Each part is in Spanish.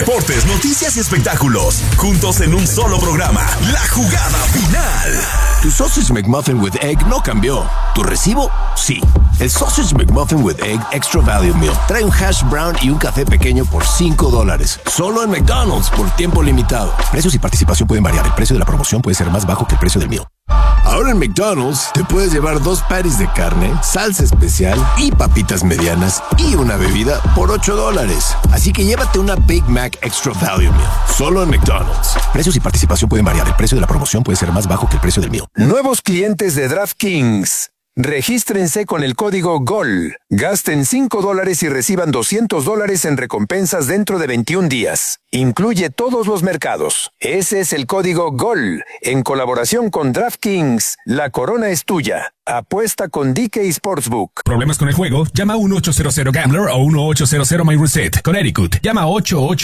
Deportes, noticias y espectáculos, juntos en un solo programa. La Jugada Final. Tu Sausage McMuffin with Egg no cambió. ¿Tu recibo? Sí. El Sausage McMuffin with Egg Extra Value Meal trae un hash brown y un café pequeño por $5. Solo en McDonald's por tiempo limitado. Precios y participación pueden variar. El precio de la promoción puede ser más bajo que el precio del meal. Ahora en McDonald's te puedes llevar 2 patties de carne, salsa especial y papitas medianas y una bebida por $8. Así que llévate una Big Mac Extra Value Meal. Solo en McDonald's. Precios y participación pueden variar. El precio de la promoción puede ser más bajo que el precio del meal. Nuevos clientes de DraftKings. Regístrense con el código GOL. Gasten $5 y reciban $200 en recompensas dentro de 21 días. Incluye todos los mercados. Ese es el código GOL. En colaboración con DraftKings, la corona es tuya. Apuesta con DK Sportsbook. ¿Problemas con el juego? Llama a 1-800-GAMBLER o 1-800-MyReset. Connecticut. Llama a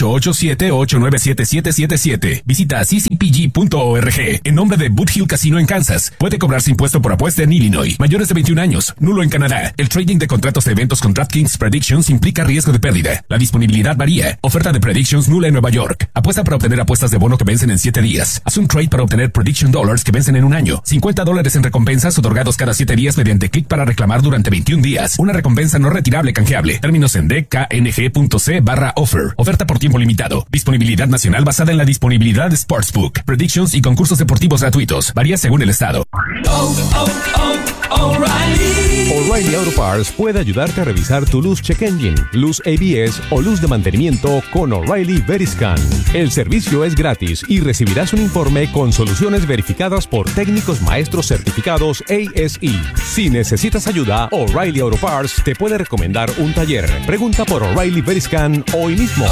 888-789-7777. Visita ccpg.org. En nombre de Boot Hill Casino en Kansas. Puede cobrarse impuesto por apuesta en Illinois. Mayores de 21 años. Nulo en Canadá. El trading de contratos de eventos con DraftKings Predictions implica riesgo de pérdida. La disponibilidad varía. Oferta de Predictions nula en Nueva York. Apuesta para obtener apuestas de bono que vencen en 7 días. Haz un trade para obtener Prediction Dollars que vencen en un año. $50 en recompensas otorgados cada 7 días mediante clic para reclamar durante 21 días. Una recompensa no retirable canjeable. Términos en dkng.c/offer. Oferta por tiempo limitado. Disponibilidad nacional basada en la disponibilidad de Sportsbook. Predictions y concursos deportivos gratuitos. Varía según el estado. O'Reilly Auto Parts puede ayudarte a revisar tu luz check engine, luz ABS o luz de mantenimiento con O'Reilly Veriscan. El servicio es gratis y recibirás un informe con soluciones verificadas por técnicos maestros certificados ASE. Si necesitas ayuda, O'Reilly Auto Parts te puede recomendar un taller. Pregunta por O'Reilly Veriscan hoy mismo.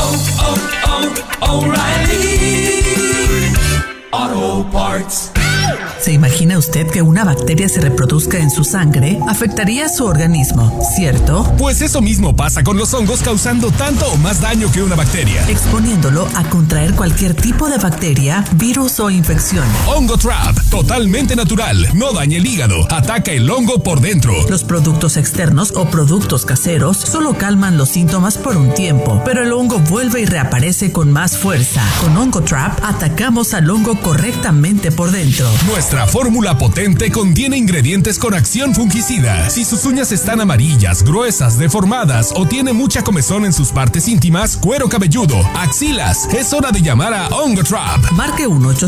O'Reilly Auto Parts. ¿Se imagina usted que una bacteria se reproduzca en su sangre? Afectaría su organismo, ¿cierto? Pues eso mismo pasa con los hongos, causando tanto o más daño que una bacteria. Exponiéndolo a contraer cualquier tipo de bacteria, virus o infección. Hongo Trap, totalmente natural, no daña el hígado, ataca el hongo por dentro. Los productos externos o productos caseros solo calman los síntomas por un tiempo, pero el hongo vuelve y reaparece con más fuerza. Con Hongo Trap atacamos al hongo correctamente por dentro. Nuestra fórmula potente contiene ingredientes con acción fungicida. Si sus uñas están amarillas, gruesas, deformadas o tiene mucha comezón en sus partes íntimas, cuero cabelludo, axilas, es hora de llamar a Hongo Trap. Marque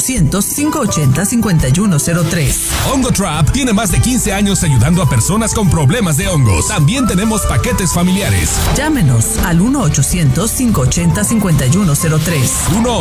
1-800-580-5103. Hongo Trap tiene más de 15 años ayudando a personas con problemas de hongos. También tenemos paquetes familiares. Llámenos al 1-800-580-5103.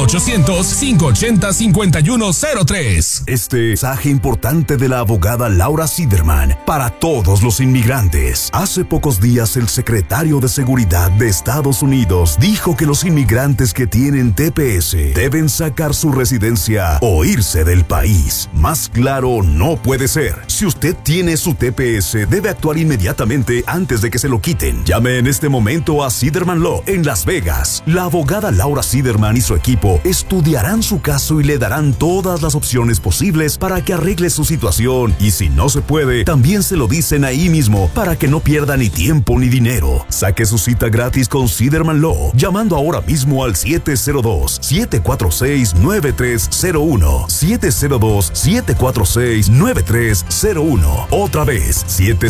1-800-580-5103. Este mensaje importante de la abogada Laura Siderman para todos los inmigrantes. Hace pocos días el secretario de Seguridad de Estados Unidos dijo que los inmigrantes que tienen TPS deben sacar su residencia o irse del país. Más claro no puede ser. Si usted tiene su TPS, debe actuar inmediatamente antes de que se lo quiten. Llame en este momento a Siderman Law en Las Vegas. La abogada Laura Siderman y su equipo estudiarán su caso y le darán todas las opciones posibles para que arregle su situación, y si no se puede, también se lo dicen ahí mismo para que no pierda ni tiempo ni dinero. Saque su cita gratis con Siderman Law llamando ahora mismo al 702-746-9301. 702-746-9301. Otra vez,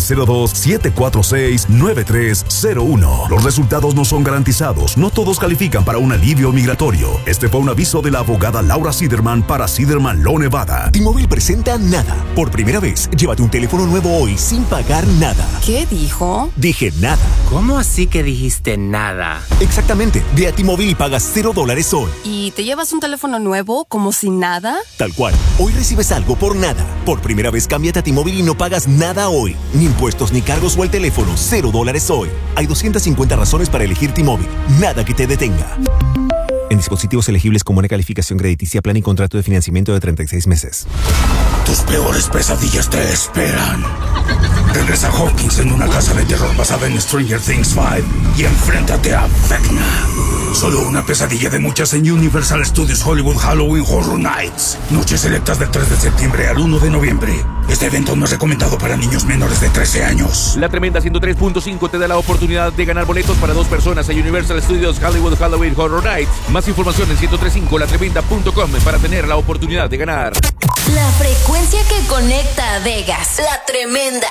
702-746-9301. Los resultados no son garantizados, no todos califican para un alivio migratorio. Este fue un aviso de la abogada Laura Siderman para Siderman Law Nevada. T-Mobile presenta Nada. Por primera vez, llévate un teléfono nuevo hoy sin pagar nada. ¿Qué dijo? Dije nada. ¿Cómo así que dijiste nada? Exactamente. Ve a T-Mobile y pagas $0 hoy. ¿Y te llevas un teléfono nuevo como si nada? Tal cual. Hoy recibes algo por nada. Por primera vez, cámbiate a T-Mobile y no pagas nada hoy. Ni impuestos ni cargos o el teléfono. $0 hoy. Hay 250 razones para elegir T-Mobile. Nada que te detenga. En dispositivos elegibles con buena calificación crediticia, plan y contrato de financiamiento de 36 meses. Tus peores pesadillas te esperan. Regresa a Hawkins en una casa de terror basada en Stranger Things 5 y enfréntate a Vecna. Solo una pesadilla de muchas en Universal Studios Hollywood Halloween Horror Nights. Noches selectas del 3 de septiembre al 1 de noviembre. Este evento no es recomendado para niños menores de 13 años. La Tremenda 103.5 te da la oportunidad de ganar boletos para 2 personas a Universal Studios Hollywood Halloween Horror Nights. Más información en 1035latremenda.com para tener la oportunidad de ganar. La frecuencia que conecta a Vegas. La Tremenda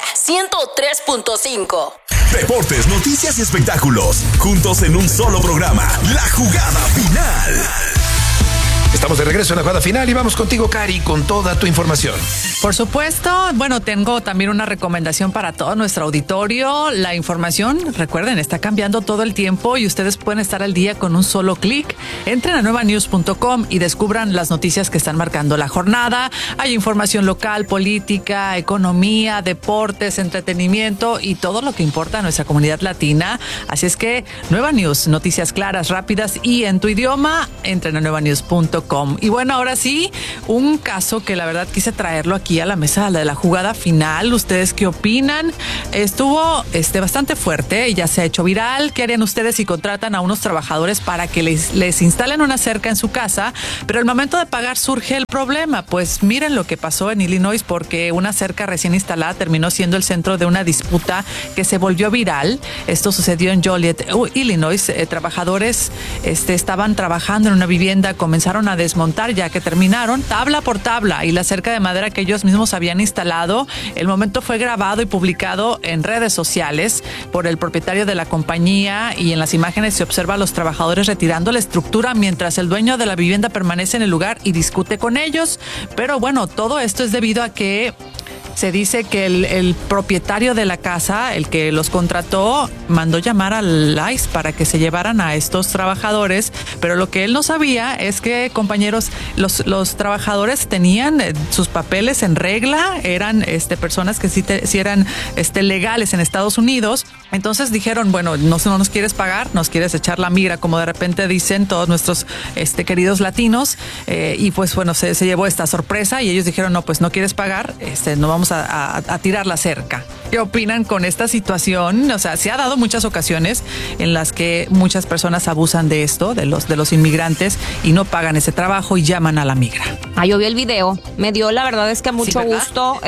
103.5. Deportes, noticias y espectáculos, juntos en un solo programa. La Jugada Final. Estamos de regreso en la jugada final y vamos contigo, Cari, con toda tu información. Por supuesto, bueno, tengo también una recomendación para todo nuestro auditorio. La información, recuerden, está cambiando todo el tiempo y ustedes pueden estar al día con un solo clic. Entren a nuevanews.com y descubran las noticias que están marcando la jornada. Hay información local, política, economía, deportes, entretenimiento y todo lo que importa a nuestra comunidad latina. Así es que Nueva News, noticias claras, rápidas y en tu idioma. Entren a nuevanews.com. Y bueno, ahora sí, un caso que la verdad quise traerlo aquí a la mesa de la jugada final. ¿Ustedes qué opinan? Estuvo bastante fuerte y ya se ha hecho viral. ¿Qué harían ustedes si contratan a unos trabajadores para que les instalen una cerca en su casa? Pero al momento de pagar surge el problema. Pues miren lo que pasó en Illinois, porque una cerca recién instalada terminó siendo el centro de una disputa que se volvió viral. Esto sucedió en Joliet, Illinois. Trabajadores estaban trabajando en una vivienda, comenzaron a desmontar ya que terminaron tabla por tabla y la cerca de madera que ellos mismos habían instalado. El momento fue grabado y publicado en redes sociales por el propietario de la compañía y en las imágenes se observa a los trabajadores retirando la estructura mientras el dueño de la vivienda permanece en el lugar y discute con ellos. Pero bueno, todo esto es debido a que se dice que el propietario de la casa, el que los contrató, mandó llamar al ICE para que se llevaran a estos trabajadores, pero lo que él no sabía es que, compañeros, los trabajadores tenían sus papeles en regla, eran personas que sí eran legales en Estados Unidos. Entonces dijeron, bueno, no nos quieres pagar, nos quieres echar la migra, como de repente dicen todos nuestros queridos latinos, y pues bueno, se llevó esta sorpresa y ellos dijeron, no, pues no quieres pagar, no vamos a tirar la cerca. ¿Qué opinan con esta situación? O sea, se ha dado muchas ocasiones en las que muchas personas abusan de esto, de los inmigrantes, y no pagan ese trabajo y llaman a la migra. Yo vi el video, me dio la verdad es que mucho gusto,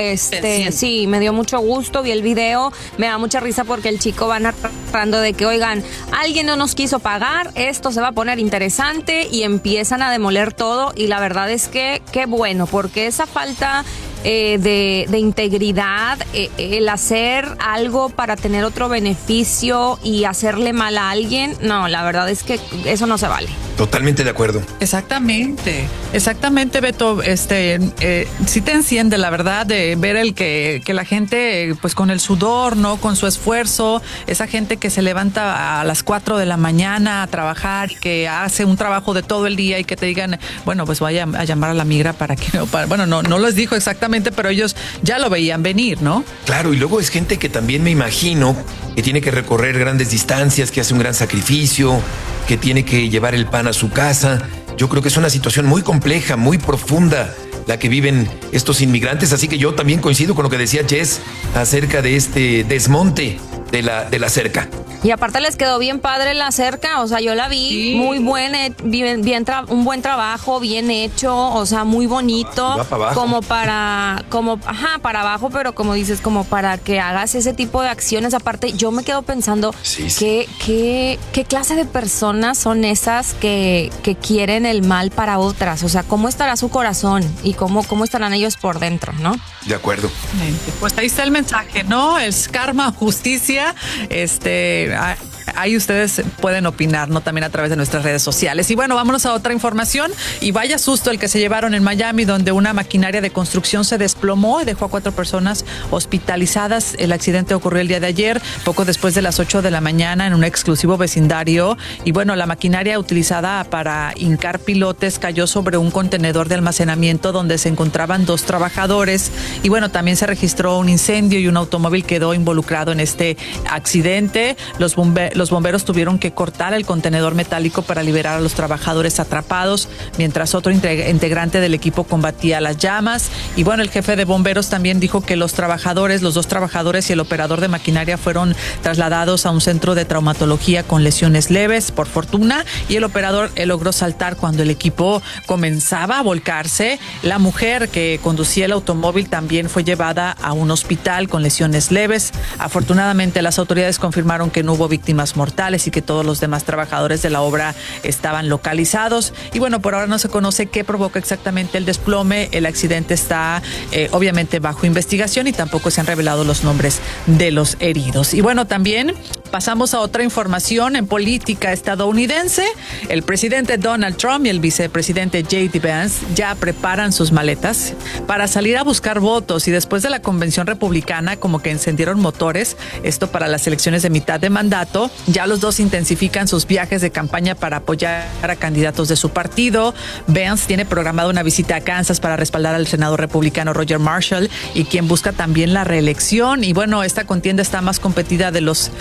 sí, me dio mucho gusto, vi el video, me da mucha risa porque el chico va narrando de que, oigan, alguien no nos quiso pagar, esto se va a poner interesante y empiezan a demoler todo y la verdad es que qué bueno, porque esa falta de integridad, el hacer algo para tener otro beneficio y hacerle mal a alguien, no, la verdad es que eso no se vale. Totalmente de acuerdo. Exactamente, Beto. Sí te enciende, la verdad, de ver que la gente, pues con el sudor, ¿no? Con su esfuerzo, esa gente que se levanta a las 4 de la mañana a trabajar, que hace un trabajo de todo el día y que te digan, bueno, pues vaya a llamar a la migra para que no les dijo exactamente, pero ellos ya lo veían venir, ¿no? Claro, y luego es gente que también me imagino que tiene que recorrer grandes distancias, que hace un gran sacrificio, que tiene que llevar el pan a su casa. Yo creo que es una situación muy compleja, muy profunda la que viven estos inmigrantes, así que yo también coincido con lo que decía Jess acerca de este desmonte de la cerca. Y aparte les quedó bien padre la cerca, o sea, yo la vi, sí. Muy buena, un buen trabajo, bien hecho, o sea, muy bonito. Va para abajo. Para abajo, pero como dices, como para que hagas ese tipo de acciones. Aparte, yo me quedo pensando, ¿qué clase de personas son esas que quieren el mal para otras? O sea, ¿cómo estará su corazón y cómo estarán ellos por dentro, no? De acuerdo. Pues ahí está el mensaje, ¿no? Es karma, justicia, ahí ustedes pueden opinar, ¿no? También a través de nuestras redes sociales. Y bueno, vámonos a otra información. Y vaya susto el que se llevaron en Miami, donde una maquinaria de construcción se desplomó y dejó a 4 personas hospitalizadas. El accidente ocurrió el día de ayer, poco después de las 8 de la mañana, en un exclusivo vecindario. Y bueno, la maquinaria utilizada para hincar pilotes cayó sobre un contenedor de almacenamiento donde se encontraban 2 trabajadores. Y bueno, también se registró un incendio y un automóvil quedó involucrado en este accidente. Los los bomberos tuvieron que cortar el contenedor metálico para liberar a los trabajadores atrapados, mientras otro integrante del equipo combatía las llamas. Y bueno, el jefe de bomberos también dijo que los dos trabajadores y el operador de maquinaria fueron trasladados a un centro de traumatología con lesiones leves, por fortuna, y el operador logró saltar cuando el equipo comenzaba a volcarse. La mujer que conducía el automóvil también fue llevada a un hospital con lesiones leves. Afortunadamente, las autoridades confirmaron que no hubo víctimas mortales y que todos los demás trabajadores de la obra estaban localizados. Y bueno, por ahora no se conoce qué provoca exactamente el desplome. El accidente está obviamente bajo investigación y tampoco se han revelado los nombres de los heridos. Y bueno, también pasamos a otra información en política estadounidense. El presidente Donald Trump y el vicepresidente J.D. Vance ya preparan sus maletas para salir a buscar votos, y después de la convención republicana como que encendieron motores, esto para las elecciones de mitad de mandato. Ya los dos intensifican sus viajes de campaña para apoyar a candidatos de su partido. Vance tiene programada una visita a Kansas para respaldar al senador republicano Roger Marshall, y quien busca también la reelección. Y bueno, esta contienda está más competida de los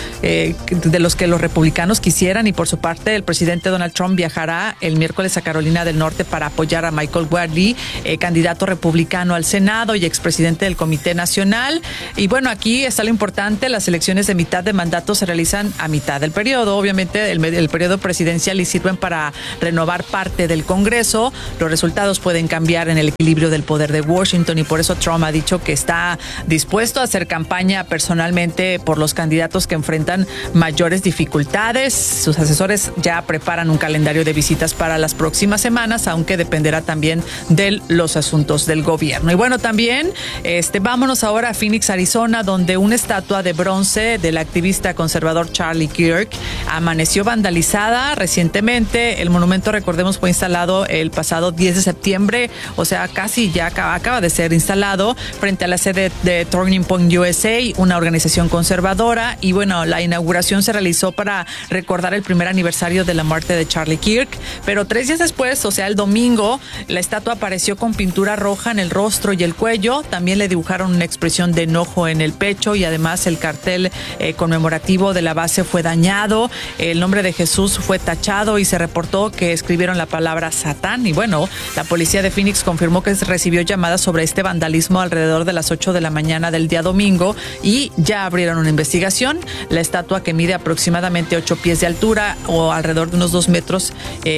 que los republicanos quisieran, y por su parte el presidente Donald Trump viajará el miércoles a Carolina del Norte para apoyar a Michael Whatley, candidato republicano al Senado y expresidente del Comité Nacional. Y bueno, aquí está lo importante: las elecciones de mitad de mandato se realizan a mitad del periodo. Obviamente el periodo presidencial, y sirven para renovar parte del Congreso. Los resultados pueden cambiar en el equilibrio del poder de Washington, y por eso Trump ha dicho que está dispuesto a hacer campaña personalmente por los candidatos que enfrentan mayores dificultades. Sus asesores ya preparan un calendario de visitas para las próximas semanas, aunque dependerá también de los asuntos del gobierno. Y bueno, también vámonos ahora a Phoenix, Arizona, donde una estatua de bronce del activista conservador Charlie Kirk amaneció vandalizada recientemente. El monumento, recordemos, fue instalado el pasado 10 de septiembre, o sea, casi ya acaba de ser instalado frente a la sede de Turning Point USA, una organización conservadora. Y bueno, la inauguración se realizó para recordar el primer aniversario de la muerte de Charlie Kirk, pero 3 días después, o sea, el domingo, la estatua apareció con pintura roja en el rostro y el cuello. También le dibujaron una expresión de enojo en el pecho, y además el cartel conmemorativo de la base fue dañado. El nombre de Jesús fue tachado y se reportó que escribieron la palabra Satán. Y bueno, la policía de Phoenix confirmó que recibió llamadas sobre este vandalismo alrededor de las 8 de la mañana del día domingo, y ya abrieron una investigación. La estatua, que mide aproximadamente 8 pies de altura o alrededor de unos 2 metros,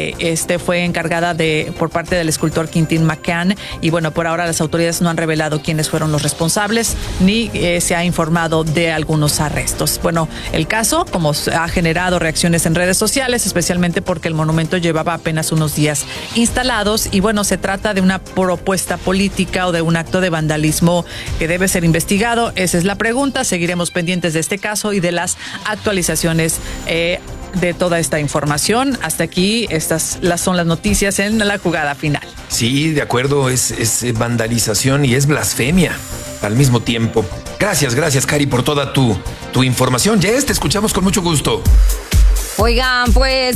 fue encargada por parte del escultor Quentin McCann. Y bueno, por ahora las autoridades no han revelado quiénes fueron los responsables, ni se ha informado de algunos arrestos. Bueno, el caso, como ha generado reacciones en redes sociales, especialmente porque el monumento llevaba apenas unos días instalados. Y bueno, se trata de una propuesta política o de un acto de vandalismo que debe ser investigado. Esa es la pregunta. Seguiremos pendientes de este caso y de las actualizaciones de toda esta información. Hasta aquí, estas son las noticias en la jugada final. Sí, de acuerdo, es vandalización y es blasfemia al mismo tiempo. Gracias, Cari, por toda tu información. Jess, te escuchamos con mucho gusto. Oigan, pues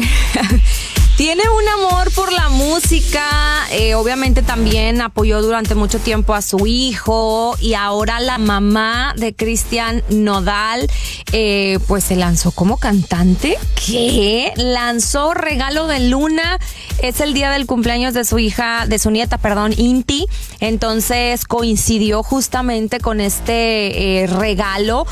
tiene un amor por la música, obviamente también apoyó durante mucho tiempo a su hijo, y ahora la mamá de Cristian Nodal pues se lanzó como cantante. ¿Qué? Lanzó Regalo de Luna. Es el día del cumpleaños de su nieta, Inti. Entonces coincidió justamente con este regalo.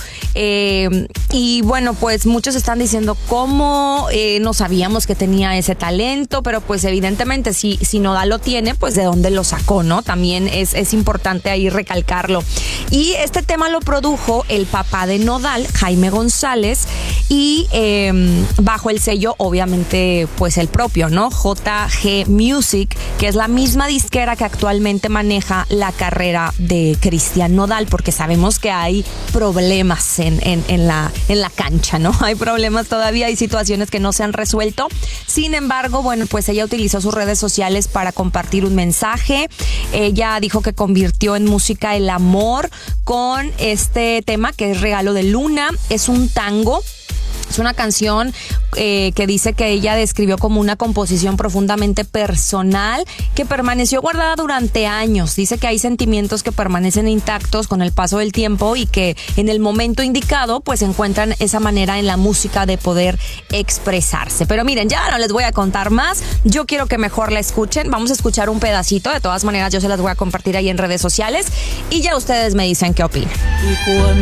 Y bueno, pues muchos están diciendo cómo no sabíamos que tenía ese talento, pero pues evidentemente si Nodal lo tiene, pues de dónde lo sacó, ¿no? También es importante ahí recalcarlo. Y este tema lo produjo el papá de Nodal, Jaime González, y bajo el sello, obviamente, pues el propio, ¿no? JG Music, que es la misma disquera que actualmente maneja la carrera de Cristian Nodal, porque sabemos que hay problemas en la cancha, ¿no? Hay problemas todavía, hay situaciones que no se han resuelto. Sin embargo, bueno, pues ella utilizó sus redes sociales para compartir un mensaje. Ella dijo que convirtió en música el amor con este tema que es Regalo de Luna. Es un tango Es una canción que dice que ella describió como una composición profundamente personal que permaneció guardada durante años. Dice que hay sentimientos que permanecen intactos con el paso del tiempo y que en el momento indicado pues encuentran esa manera en la música de poder expresarse. Pero miren, ya no les voy a contar más. Yo quiero que mejor la escuchen. Vamos a escuchar un pedacito. De todas maneras, yo se las voy a compartir ahí en redes sociales y ya ustedes me dicen qué opinan. Y cuando